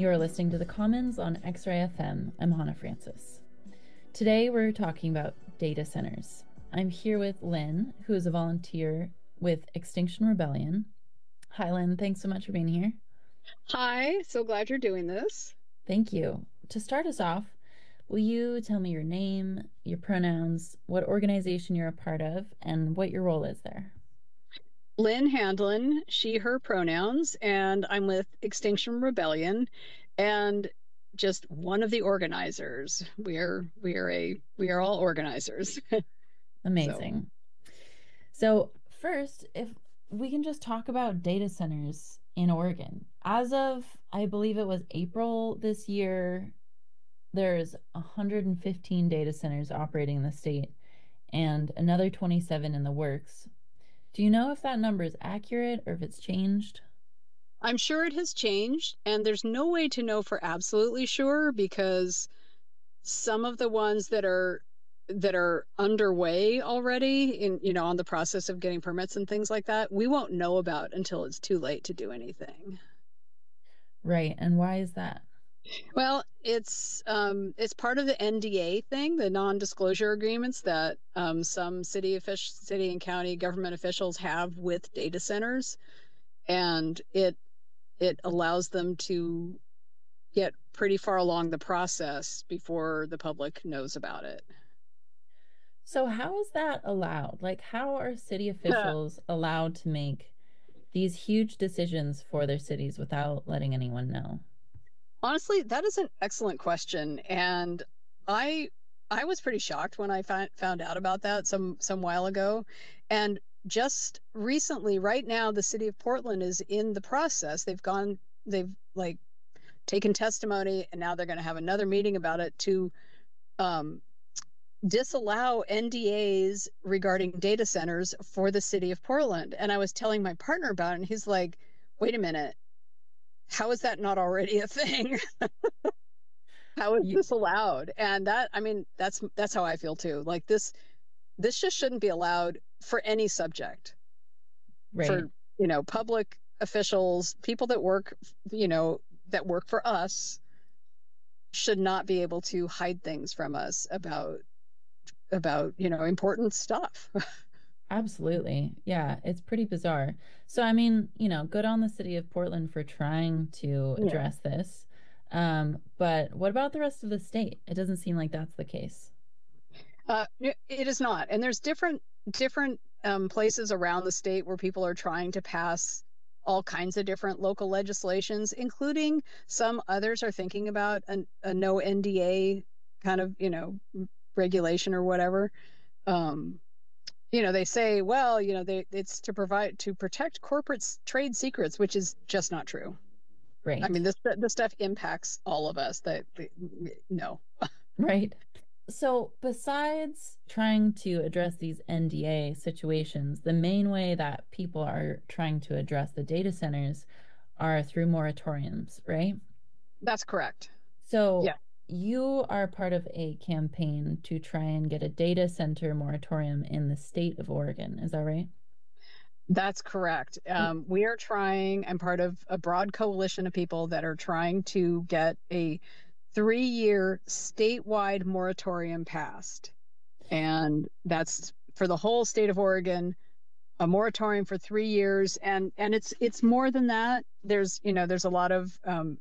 You're listening to The Commons on X-Ray FM. I'm Hannah Francis. Today we're talking about data centers. I'm here with Lynn, who is a volunteer with Extinction Rebellion. Hi, Lynn. Thanks so much for being here. Hi, so glad you're doing this. Thank you. To start us off, will you tell me your name, your pronouns, what organization you're a part of, and what your role is there? Lynn Handlin, she, her pronouns, and I'm with Extinction Rebellion and just one of the organizers. We are all organizers. So Amazing. So, first, if we can just talk about data centers in Oregon. As of, I believe it was April this year, there's 115 data centers operating in the state and another 27 in the works. Do you know if that number is accurate or if it's changed? I'm sure it has changed, and there's no way to know for absolutely sure because some of the ones that are underway already in on the process of getting permits and things like that, we won't know about until it's too late to do anything. Right. And why is that? Well, it's part of the NDA thing, the non-disclosure agreements that some city and county government officials have with data centers, and it allows them to get pretty far along the process before the public knows about it. So, how is that allowed? Like, how are city officials allowed to make these huge decisions for their cities without letting anyone know? Honestly, that is an excellent question, and I I was pretty shocked when I found out about that some while ago, and just recently, right now, the city of Portland is in the process. They've like taken testimony, and now they're going to have another meeting about it to um, disallow NDAs regarding data centers for the city of Portland. And I was telling my partner about it, and he's like, "Wait a minute, how is that not already a thing?" How is You, this allowed? And that, I mean, that's how I feel too. Like this just shouldn't be allowed for any subject. right. For, public officials, people that work, that work for us should not be able to hide things from us about, important stuff. Absolutely. Yeah, it's pretty bizarre. So, I mean, good on the city of Portland for trying to Yeah. address this. But what about the rest of the state? It doesn't seem like that's the case. It is not. And there's different places around the state where people are trying to pass all kinds of different local legislations, including some others are thinking about a no NDA kind of, regulation or whatever. Um, they say, well, it's to protect corporate trade secrets, which is just not true. I Right. mean, this stuff impacts all of us. No. Right. So, besides trying to address these NDA situations, the main way that people are trying to address the data centers are through moratoriums, right? That's correct. So, Yeah. you are part of a campaign to try and get a data center moratorium in the state of Oregon. Is that right? That's correct. We are trying, I'm part of a broad coalition of people that are trying to get a 3-year statewide moratorium passed. And that's for the whole state of Oregon, a moratorium for 3 years. And it's more than that. There's a lot of,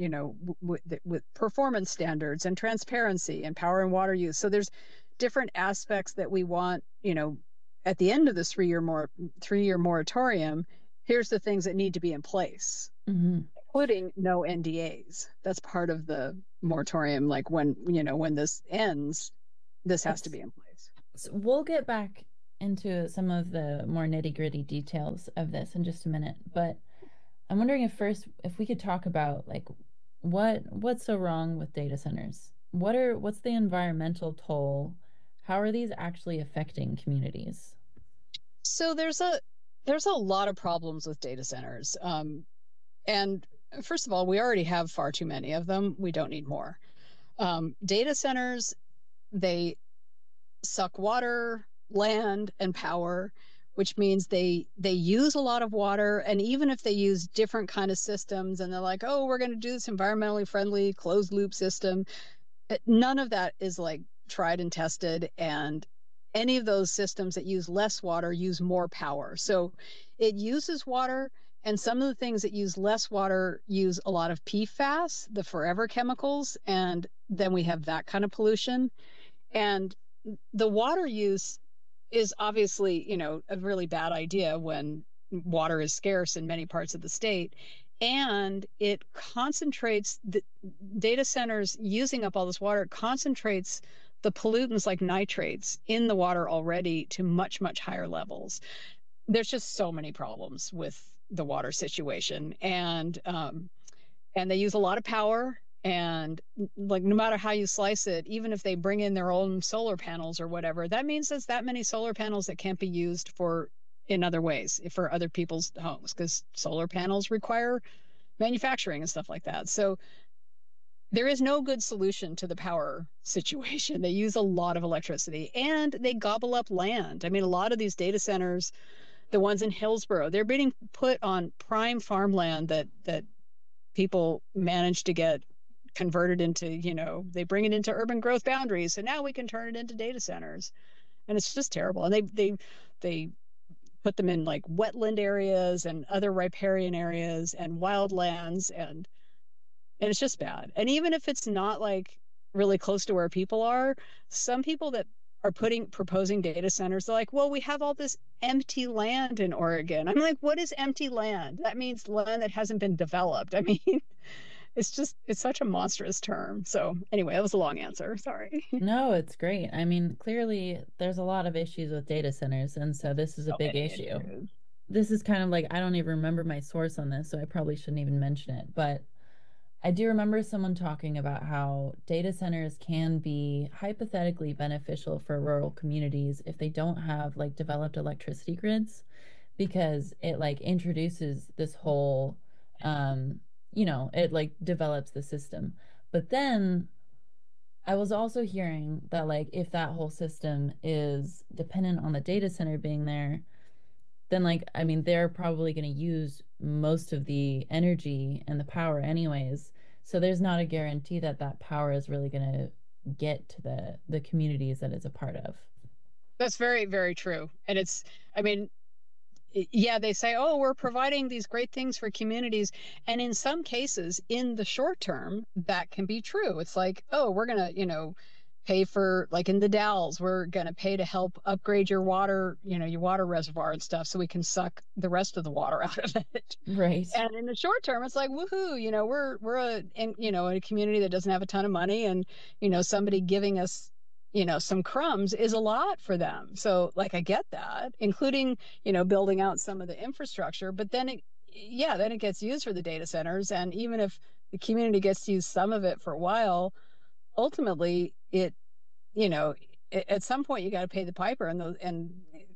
with performance standards and transparency and power and water use. So there's different aspects that we want, at the end of this 3-year moratorium, here's the things that need to be in place, Mm-hmm. including no NDAs. That's part of the moratorium. Like when this ends, this has to That's be in place. So we'll get back into some of the more nitty-gritty details of this in just a minute, but I'm wondering if we could talk about like what's so wrong with data centers? What's the environmental toll? How are these actually affecting communities? So there's a lot of problems with data centers. And first of all, we already have far too many of them. We don't need more. Data centers, they suck water, land, and power, which means they use a lot of water. And even if they use different kind of systems and they're like, oh, we're going to do this environmentally friendly closed loop system, none of that is like tried and tested. And any of those systems that use less water use more power. So it uses water. And some of the things that use less water use a lot of PFAS, the forever chemicals. And then we have that kind of pollution. And the water use is obviously, a really bad idea when water is scarce in many parts of the state. And it concentrates the data centers using up all this water, it concentrates the pollutants like nitrates in the water already to much, much higher levels. There's just so many problems with the water situation. And they use a lot of power, and like no matter how you slice it, even if they bring in their own solar panels or whatever, that means there's that many solar panels that can't be used for in other ways for other people's homes, because solar panels require manufacturing and stuff like that. So there is no good solution to the power situation. They use a lot of electricity and they gobble up land. I mean, a lot of these data centers, the ones in Hillsborough, they're being put on prime farmland that people manage to get converted into, they bring it into urban growth boundaries. So now we can turn it into data centers. And it's just terrible. And they put them in like wetland areas and other riparian areas and wildlands, and it's just bad. And even if it's not like really close to where people are, some people that are proposing data centers, they're like, well, we have all this empty land in Oregon. I'm like, what is empty land? That means land that hasn't been developed. I mean, it's such a monstrous term. So anyway, that was a long answer. Sorry. No, it's great. I mean, clearly there's a lot of issues with data centers, and so this is a So big many issue. issues. This is kind of like, I don't even remember my source on this, so I probably shouldn't even mention it. But I do remember someone talking about how data centers can be hypothetically beneficial for rural communities if they don't have like developed electricity grids, because it like introduces this whole, it like develops the system. But then I was also hearing that like if that whole system is dependent on the data center being there, then like I mean they're probably going to use most of the energy and the power anyways. So there's not a guarantee that that power is really going to get to the communities that it's a part of. That's very, very true. And I mean, yeah, they say, oh, we're providing these great things for communities. And in some cases, in the short term, that can be true. It's like, oh, we're going to, pay for, like in the Dalles, we're going to pay to help upgrade your water, your water reservoir and stuff so we can suck the rest of the water out of it. Right. And in the short term, it's like, woohoo, we're a community that doesn't have a ton of money, and, somebody giving us some crumbs is a lot for them. So like I get that, including, building out some of the infrastructure, but then it gets used for the data centers. And even if the community gets to use some of it for a while, ultimately you know, at some point you got to pay the piper, and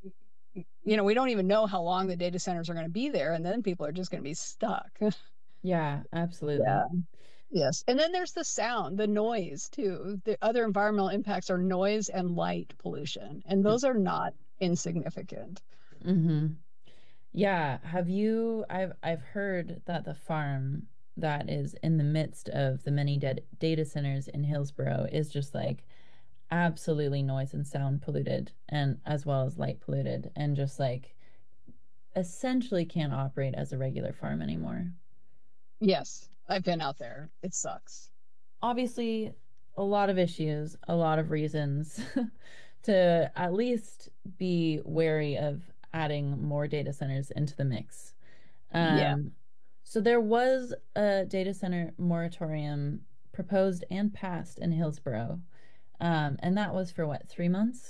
we don't even know how long the data centers are going to be there, and then people are just going to be stuck. Yeah, Yeah. absolutely. Yes. And then there's the sound, the noise too. The other environmental impacts are noise and light pollution, and those are not insignificant. Mm-hmm. Yeah, I've heard that the farm that is in the midst of the many data centers in Hillsborough is just like absolutely noise and sound polluted, and as well as light polluted, and just like essentially can't operate as a regular farm anymore. Yes, I've been out there. It sucks. Obviously, a lot of issues, a lot of reasons to at least be wary of adding more data centers into the mix. Yeah. Um, so there was a data center moratorium proposed and passed in Hillsborough. And that was for what, 3 months?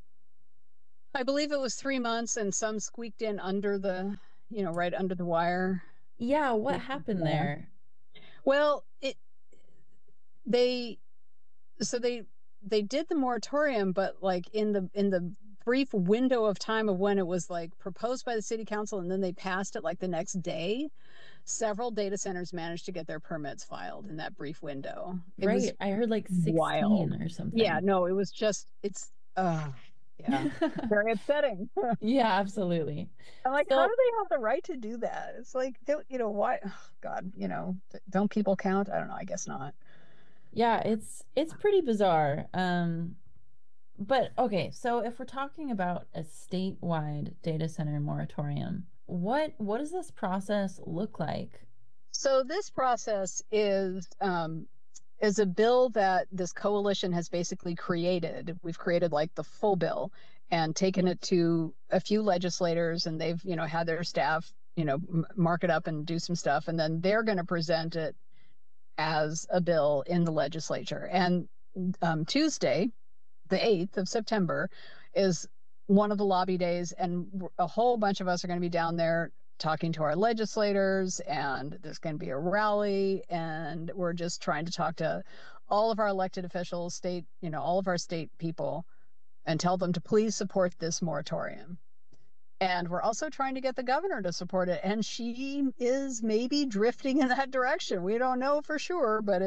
I believe it was 3 months, and some squeaked in under right under the wire. Yeah, what happened Yeah. there? Well, they so they did the moratorium, but like in the brief window of time of when it was like proposed by the city council and then they passed it like the next day, several data centers managed to get their permits filed in that brief window. It was Right. I heard like wild. 16 or Yeah, something. no, it was just Yeah, very upsetting. Yeah, absolutely. I'm like, how So do they have the right to do that? It's like, why? Oh, God, don't people count? I don't know. I guess not. yeah, it's pretty bizarre. But okay, so if we're talking about a statewide data center moratorium, what does this process look like? So this process is a bill that this coalition has basically created. We've created like the full bill and taken it to a few legislators, and they've had their staff mark it up and do some stuff, and then they're going to present it as a bill in the legislature. And Tuesday, the 8th of September, is one of the lobby days, and a whole bunch of us are going to be down there talking to our legislators, and there's going to be a rally, and we're just trying to talk to all of our elected officials, all of our state people, and tell them to please support this moratorium. And we're also trying to get the governor to support it, and she is maybe drifting in that direction. We don't know for sure, but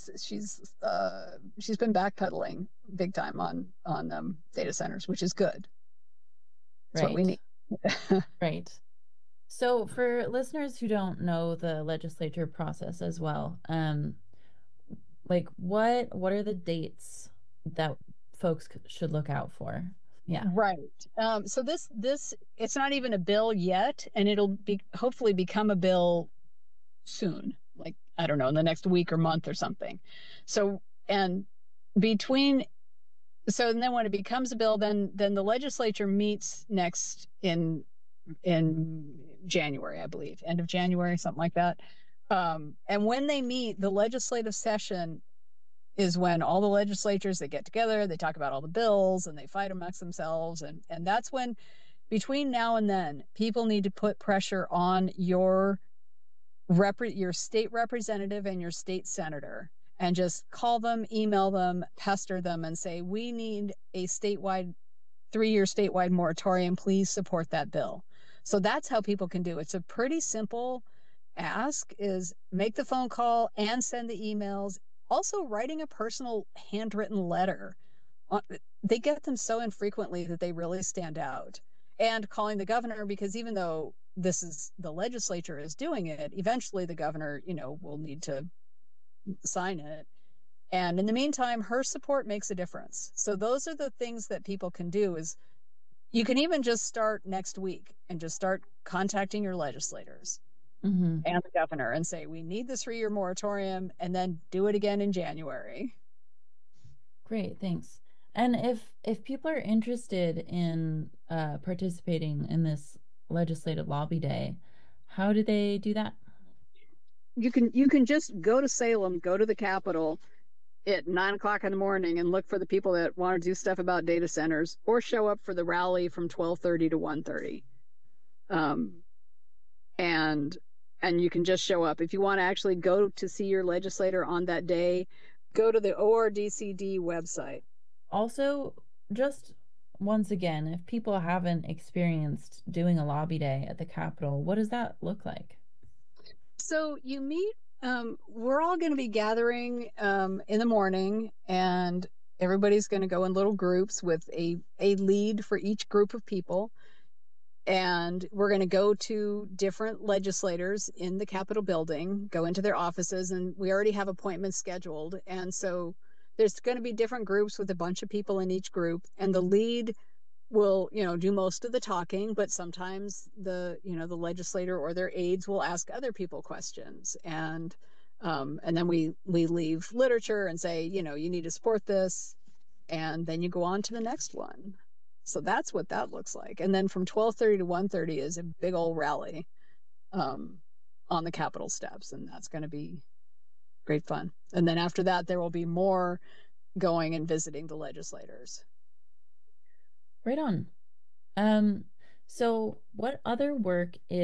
she's been backpedaling big time on data centers, which is good. That's what we Right. need. Right. So for listeners who don't know the legislature process as well, like what are the dates that folks should look out for? Yeah. Right. So this it's not even a bill yet, and it'll be hopefully become a bill soon, like I don't know, in the next week or month or something. So and between and then when it becomes a bill, then the legislature meets next in January, I believe, end of January, something like that. And when they meet, the legislative session is when all the legislatures, they get together, they talk about all the bills, and they fight amongst themselves, and that's when, between now and then, people need to put pressure on your state representative and your state senator, and just call them, email them, pester them, and say, we need a 3-year statewide moratorium. Please support that bill. So that's how people can do it. It's a pretty simple ask, is make the phone call and send the emails. Also, writing a personal handwritten letter. They get them so infrequently that they really stand out. And calling the governor, because even though this is the legislature is doing it, eventually the governor, will need to sign it. And in the meantime, her support makes a difference. So those are the things that people can do. Is you can even just start next week and just start contacting your legislators Mm-hmm. and the governor and say, we need this 3-year moratorium, and then do it again in January. Great, thanks. And if people are interested in participating in this legislative lobby day, how do they do that? You can just go to Salem, go to the Capitol at 9 o'clock in the morning and look for the people that want to do stuff about data centers, or show up for the rally from 12:30 to 1:30. Um, and and you can just show up. If you want to actually go to see your legislator on that day, go to the ORDCD website. Also, just once again, if people haven't experienced doing a lobby day at the Capitol, what does that look like? So you meet. We're all going to be gathering in the morning, and everybody's going to go in little groups with a lead for each group of people. And we're going to go to different legislators in the Capitol building, go into their offices, and we already have appointments scheduled. And so there's going to be different groups with a bunch of people in each group, and the lead will, do most of the talking, but sometimes the legislator or their aides will ask other people questions. And then we leave literature and say, you need to support this, and then you go on to the next one. So that's what that looks like. And then from 12:30 to 1:30 is a big old rally on the Capitol steps, and that's going to be great fun. And then after that, there will be more going and visiting the legislators. Right on. Um, so what other work is